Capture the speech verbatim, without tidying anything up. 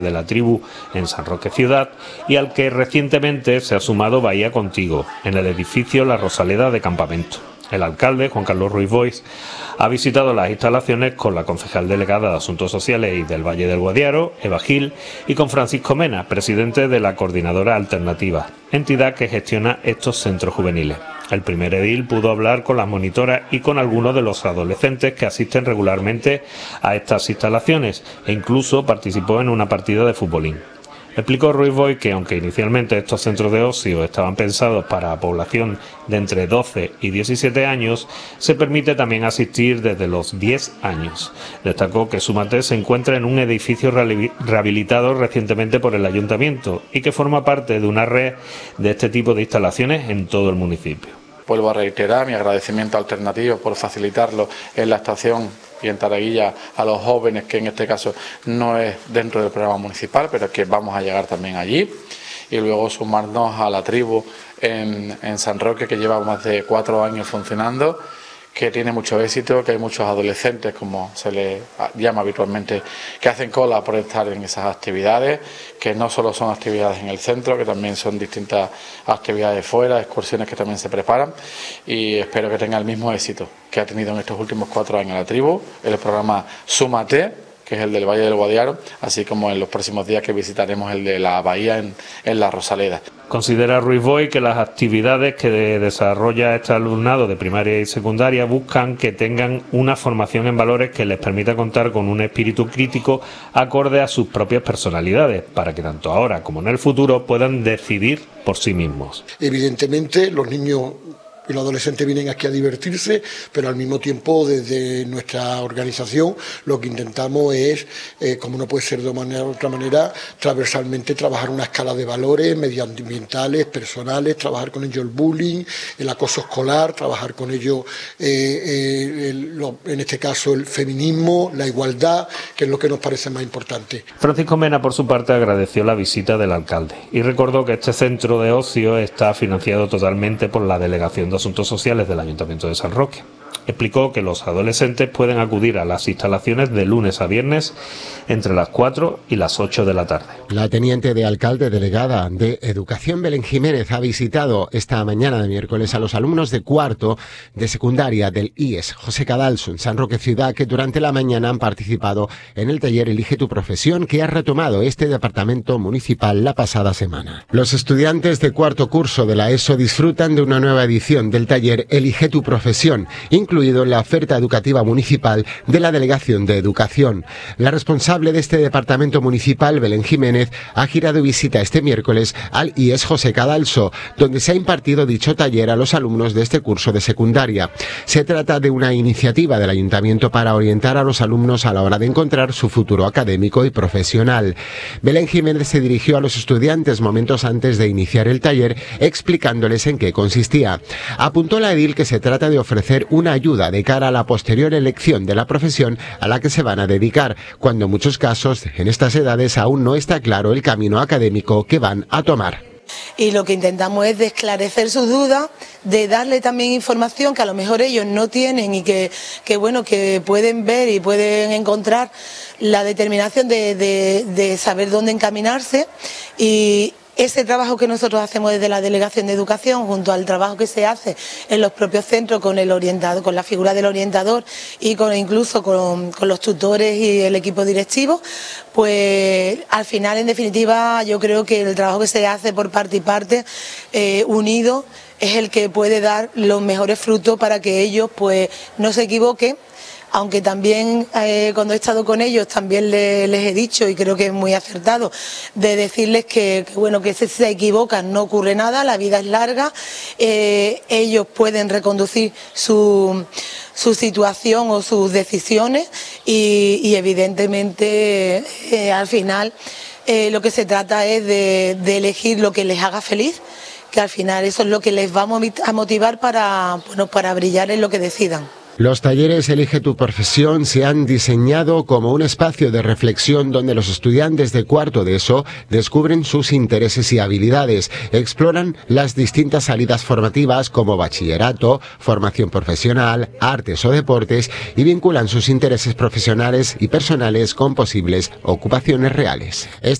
de la tribu en San Roque Ciudad y al que recientemente se ha sumado Bahía Contigo, en el edificio La Rosaleda de Campamento. El alcalde, Juan Carlos Ruiz Boix, ha visitado las instalaciones con la concejal delegada de Asuntos Sociales y del Valle del Guadiaro, Eva Gil, y con Francisco Mena, presidente de la Coordinadora Alternativa, entidad que gestiona estos centros juveniles. El primer edil pudo hablar con las monitoras y con algunos de los adolescentes que asisten regularmente a estas instalaciones e incluso participó en una partida de futbolín. Explicó Ruiz Boix que aunque inicialmente estos centros de ocio estaban pensados para población de entre doce y diecisiete años, se permite también asistir desde los diez años. Destacó que Súmate se encuentra en un edificio rehabilitado recientemente por el Ayuntamiento y que forma parte de una red de este tipo de instalaciones en todo el municipio. Vuelvo a reiterar mi agradecimiento a Alternativo por facilitarlo en la estación y en Taraguilla a los jóvenes, que en este caso no es dentro del programa municipal, pero que vamos a llegar también allí. Y luego sumarnos a la tribu en, en San Roque, que lleva más de cuatro años funcionando, que tiene mucho éxito, que hay muchos adolescentes, como se les llama habitualmente, que hacen cola por estar en esas actividades, que no solo son actividades en el centro, que también son distintas actividades fuera, excursiones que también se preparan, y espero que tenga el mismo éxito que ha tenido en estos últimos cuatro años la tribu, el programa Súmate, que es el del Valle del Guadiaro, así como en los próximos días que visitaremos el de la Bahía en, en La Rosaleda. Considera Ruiz Boix que las actividades que desarrolla este alumnado de primaria y secundaria buscan que tengan una formación en valores que les permita contar con un espíritu crítico acorde a sus propias personalidades, para que tanto ahora como en el futuro puedan decidir por sí mismos. Evidentemente, los niños y los adolescentes vienen aquí a divertirse, pero al mismo tiempo desde nuestra organización lo que intentamos es, eh, como no puede ser de manera, otra manera, transversalmente trabajar una escala de valores medioambientales, personales, trabajar con ellos el bullying, el acoso escolar, trabajar con ellos, eh, eh, el, lo, en este caso, el feminismo, la igualdad, que es lo que nos parece más importante. Francisco Mena, por su parte, agradeció la visita del alcalde y recordó que este centro de ocio está financiado totalmente por la Delegación de Asuntos Sociales del Ayuntamiento de San Roque. Explicó que los adolescentes pueden acudir a las instalaciones de lunes a viernes entre las cuatro y las ocho de la tarde. La teniente de alcalde delegada de Educación, Belén Jiménez, ha visitado esta mañana de miércoles a los alumnos de cuarto de secundaria del I E S José Cadalso en San Roque Ciudad, que durante la mañana han participado en el taller Elige tu profesión, que ha retomado este departamento municipal la pasada semana. Los estudiantes de cuarto curso de la ESO disfrutan de una nueva edición del taller Elige tu profesión, incluido en la oferta educativa municipal de la Delegación de Educación. La responsable de este departamento municipal, Belén Jiménez, ha girado visita este miércoles al I E S José Cadalso, donde se ha impartido dicho taller a los alumnos de este curso de secundaria. Se trata de una iniciativa del Ayuntamiento para orientar a los alumnos a la hora de encontrar su futuro académico y profesional. Belén Jiménez se dirigió a los estudiantes momentos antes de iniciar el taller, explicándoles en qué consistía. Apuntó la edil que se trata de ofrecer una ayuda de cara a la posterior elección de la profesión a la que se van a dedicar, cuando en muchos casos en estas edades aún no está claro el camino académico que van a tomar. Y lo que intentamos es de esclarecer sus dudas, de darle también información que a lo mejor ellos no tienen y que, que bueno, que pueden ver y pueden encontrar la determinación de, de, de saber dónde encaminarse. Y ese trabajo que nosotros hacemos desde la Delegación de Educación, junto al trabajo que se hace en los propios centros con el orientador, con la figura del orientador y con incluso con, con los tutores y el equipo directivo, pues al final, en definitiva, yo creo que el trabajo que se hace por parte y parte, eh, unido, es el que puede dar los mejores frutos para que ellos pues no se equivoquen. Aunque también eh, cuando he estado con ellos también le, les he dicho, y creo que es muy acertado, de decirles que, que bueno, que si se equivocan no ocurre nada, la vida es larga, eh, ellos pueden reconducir su, su situación o sus decisiones y, y evidentemente eh, al final eh, lo que se trata es de, de elegir lo que les haga feliz, que al final eso es lo que les va a motivar para, bueno, para brillar en lo que decidan. Los talleres Elige tu profesión se han diseñado como un espacio de reflexión donde los estudiantes de cuarto de ESO descubren sus intereses y habilidades, exploran las distintas salidas formativas como bachillerato, formación profesional, artes o deportes y vinculan sus intereses profesionales y personales con posibles ocupaciones reales.